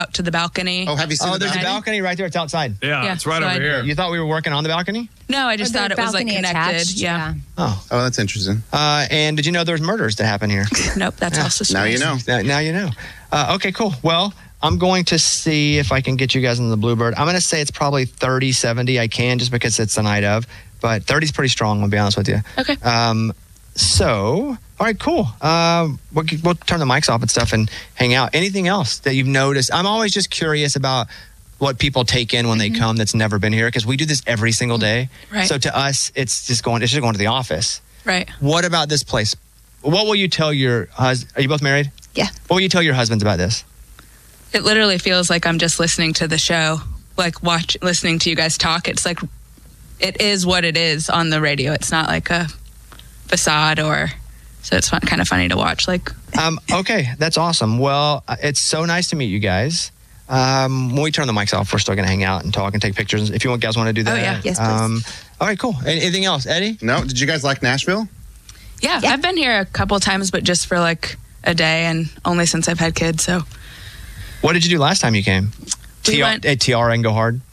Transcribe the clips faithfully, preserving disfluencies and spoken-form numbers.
out to the balcony. Oh, have you seen Oh, the there's a balcony? balcony right there. It's outside. Yeah, Yeah, it's right so over I- here. You thought we were working on the balcony? No, I just Or the thought it was like balcony connected. attached, Yeah. Oh. Oh, that's interesting. Uh, and did you know there's murders that happen here? Nope, that's also Now you know. Now, now you know. Uh, okay, cool. Well, I'm going to see if I can get you guys into the Bluebird. I'm going to say it's probably thirty, seventy. I can just because it's the night of. But thirty is pretty strong, I'm going to be honest with you. Okay. Um, so, all right, cool. Um, we'll, we'll turn the mics off and stuff and hang out. Anything else that you've noticed? I'm always just curious about what people take in when they come that's never been here because we do this every single day. Right. So to us, it's just going, it's just going to the office. Right. What about this place? What will you tell your husband? Are you both married? Yeah. What will you tell your husbands about this? It literally feels like I'm just listening to the show, like watch, listening to you guys talk. It's like, it is what it is on the radio. It's not like a facade or, so it's fun, kind of funny to watch. Like, Um, okay, that's awesome. Well, uh, it's so nice to meet you guys. Um, when we turn the mics off, we're still going to hang out and talk and take pictures. If you want, guys want to do that. Oh, yeah. Yes, please. Um, all right, cool. Any- Anything else, Eddie? No? Did you guys like Nashville? yeah, Yeah. I've been here a couple times, but just for like a day and only since I've had kids. So What did you do last time you came? We T R, went- at T R and go hard?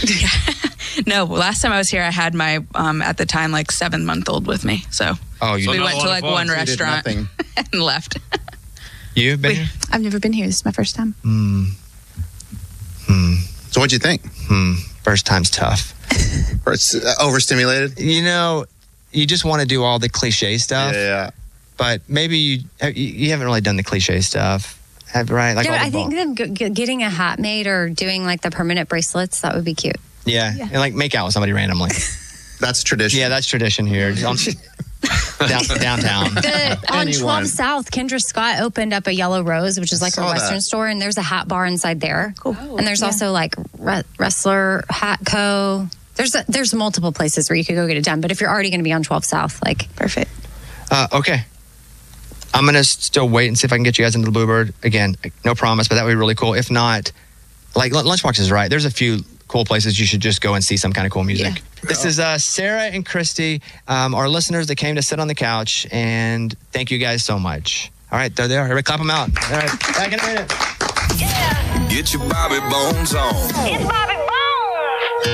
no, last time I was here, I had my, um, at the time, like seven month old with me. So Oh, you, So we not went a to lot like of fun. one So you did restaurant nothing. and left. you've been we- here? I've never been here. This is my first time. Hmm. Hmm. So what'd you think? Hmm. First time's tough. Or it's uh, overstimulated? You know, you just want to do all the cliche stuff, Yeah. but maybe you you you haven't really done the cliche stuff, have, right? Like Yeah, all but the I think ball- them g- g- getting a hat made or doing like the permanent bracelets, that would be cute. yeah. Yeah. and like make out with somebody randomly. That's tradition. Yeah, that's tradition here. Down, down- downtown. The, on Anyone. twelve South, Kendra Scott opened up a Yellow Rose, which is like a saw Western that. store, and there's a hat bar inside there. Cool. And there's also like Re- Wrestler Hat Co. There's a, there's multiple places where you could go get it done. But if you're already going to be on twelve South, like perfect. Uh, okay. I'm going to still wait and see if I can get you guys into the Bluebird. Again, no promise, but that would be really cool. If not, like L- Lunchbox is right. There's a few cool places you should just go and see some kind of cool music. Yeah. This is uh, Sarah and Christy, um, our listeners that came to sit on the couch, and thank you guys so much. All right, there they are. Everybody clap them out. All right, back in a minute. Get your Bobby Bones on. It's Bobby